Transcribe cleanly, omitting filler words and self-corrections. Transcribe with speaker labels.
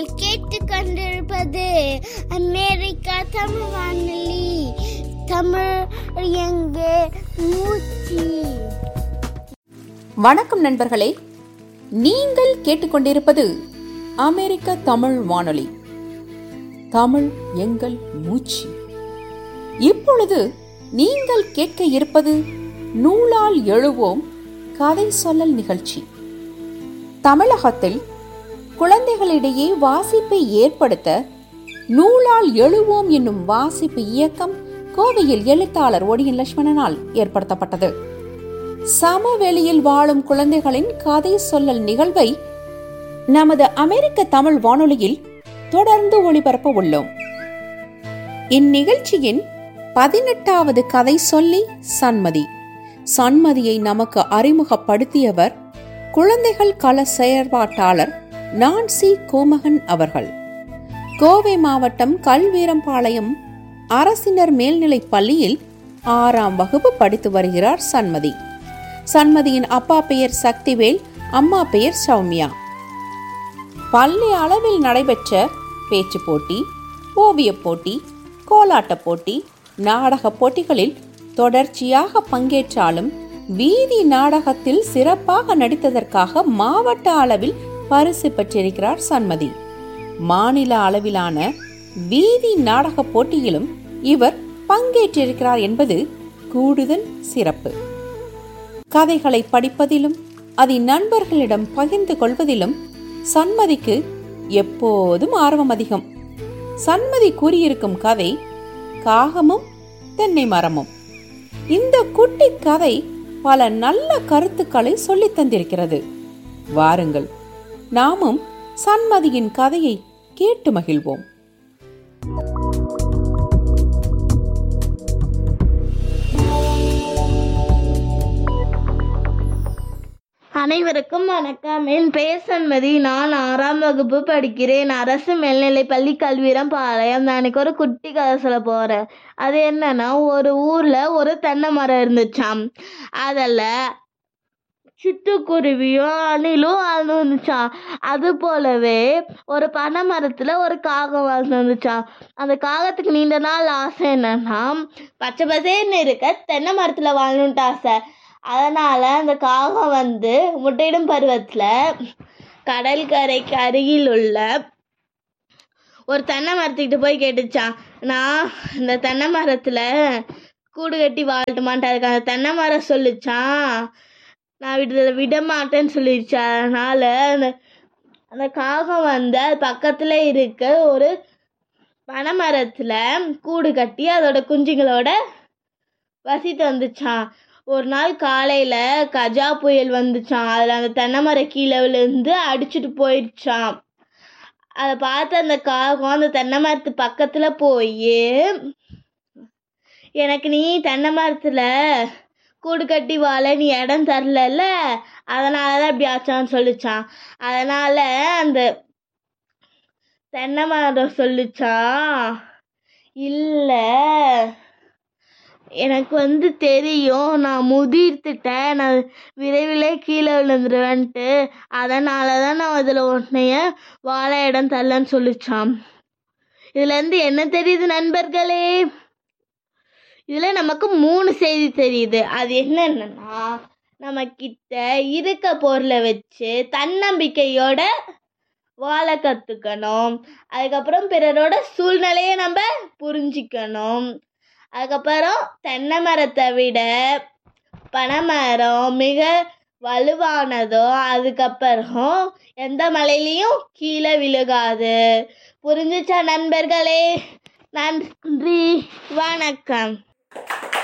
Speaker 1: நீங்கள் கேட்டுக்கொண்டிருப்பது அமெரிக்கா தமிழ் வானொலி. தமிழ் எங்கே மூச்சு.
Speaker 2: வணக்கம் நண்பர்களே, நீங்கள் கேட்டுக்கொண்டிருப்பது அமெரிக்க தமிழ் வானொலி. தமிழ் எங்கள் மூச்சு. இப்பொழுது நீங்கள் கேட்க இருப்பது நூலால் எழுவோம் கதை சொல்லல் நிகழ்ச்சி. தமிழகத்தில் குழந்தைகளிடையே வாசிப்பை ஏற்படுத்த நூலால் எழுவோம் என்னும் வாசிப்பு இயக்கம் கோவையில் எழுத்தாளர் ஒடியன் லட்சுமணனால் ஏற்படுத்தப்பட்டது. சமவெளியில் வாழும் குழந்தைகளின் கதை சொல்லல் நிகழ்வை நமது அமெரிக்க தமிழ் வானொலியில் தொடர்ந்து ஒளிபரப்ப உள்ளோம். இந்நிகழ்ச்சியின் 18வது கதை சொல்லி சண்மதி. சண்மதியை நமக்கு அறிமுகப்படுத்தியவர் குழந்தைகள் கள செயற்பாட்டாளர் நான்சி கோமகன் அவர்கள். கோவை மாவட்டம் கல்வீரம்பாளையம் அரசினர் மேல்நிலைப் பள்ளியில் 6ஆம் வகுப்பு படித்து வருகிறார் சண்மதி. சண்மதியின் அப்பா பெயர் சக்திவேல், அம்மா பெயர் சௌமியா. பள்ளி அளவில் நடைபெற்ற பேச்சு போட்டி, ஓவியப் போட்டி, கோலாட்ட போட்டி, நாடக போட்டிகளில் தொடர்ச்சியாக பங்கேற்றாலும் வீதி நாடகத்தில் சிறப்பாக நடித்ததற்காக மாவட்ட அளவில் பரிசு பெற்றிருக்கிறார் சண்மதி. மாநில அளவிலான வீதி நாடக போட்டியிலும் இவர் பங்கேற்றிருக்கிறார் என்பது கூடுதல் சிறப்பு. கதைகளை படிப்பதிலும் அதை நண்பர்களிடம் பகிர்ந்து கொள்வதிலும் சண்மதிக்கு எப்போதும் ஆர்வம் அதிகம். சண்மதி கூறியிருக்கும் கதை காகமும் தென்னை மரமும். இந்த குட்டி கதை பல நல்ல கருத்துக்களை சொல்லித் தந்திருக்கிறது. வாருங்கள், நாமும் சண்மதியின் கதையை கேட்டு மகிழ்வோம்.
Speaker 3: அனைவருக்கும் வணக்கம். என் பெயர் சண்மதி. நான் 6ஆம் வகுப்பு படிக்கிறேன். அரசு மேல்நிலை பள்ளி கல்வீரம்பாளையம். நான் இன்னைக்கு ஒரு குட்டி கதை சொல்ல போறேன். அது என்னன்னா, ஒரு ஊர்ல ஒரு தென்னை மரம் இருந்துச்சாம். அதில் சிட்டுக்குருவியும் அணிலும் வாழ்ந்து வந்துச்சான். அது போலவே ஒரு பனை மரத்துல ஒரு காகம் வாழ்ந்து வந்துச்சான். அந்த காகத்துக்கு நீண்ட நாள் ஆசை என்னன்னா, பச்சை பசேன்னு இருக்க தென்னை மரத்துல வாழணுன்ட்டு ஆசை. அதனால அந்த காகம் முட்டையிடும் பருவத்துல கடற்கரைக்கு அருகில் உள்ள ஒரு தென்னை மரத்துக்கிட்ட போய் கேட்டுச்சான், நான் இந்த தென்னை மரத்துல கூடு கட்டி வாழட்டுமான்ட்டு. அதுக்கு அந்த தென்னை மரம் சொல்லிச்சான், நான் விட மாட்டேன்னு சொல்லிடுச்சு. அதனால அந்த காகம் அது பக்கத்துல இருக்க ஒரு பனை மரத்துல கூடு கட்டி அதோட குஞ்சுங்களோட வசித்து வந்துச்சான். ஒரு நாள் காலையில கஜா புயல் வந்துச்சான். அதுல அந்த தென்னை மரம் கீழே விழுந்து அடிச்சுட்டு போயிடுச்சான். அதை பார்த்து அந்த காகம் அந்த தென்னை மரத்து பக்கத்துல போய், எனக்கு நீ தென்னை மரத்துல கூடு கட்டி வாழ நீ இடம் தரல, அதனாலதான் இப்படி ஆச்சான்னு சொல்லிச்சான். அதனால அந்த தென்னை மரம் சொல்லிச்சான், இல்லை, எனக்கு தெரியும், நான் முதிர்த்துட்டேன், நான் விரைவிலே கீழே விழுந்துருவேன்ட்டு, அதனால தான் நான் அதில் உன்னைய வாழ இடம் தரலன்னு சொல்லிச்சான். இதுலேருந்து என்ன தெரியுது நண்பர்களே? இதில் நமக்கு 3 செய்தி தெரியுது. அது என்னன்னா, நம்ம கிட்ட இருக்க பொருளை வச்சு தன்னம்பிக்கையோட வாழ கற்றுக்கணும். அதுக்கப்புறம் பிறரோட சூழ்நிலையை நம்ம புரிஞ்சிக்கணும். அதுக்கப்புறம் தென்னை மரத்தை விட பனைமரம் மிக வலுவானதோ, அதுக்கப்புறம் எந்த மலையிலையும் கீழே விழுகாது. புரிஞ்சுச்சா நண்பர்களே? நன்றி, வணக்கம்.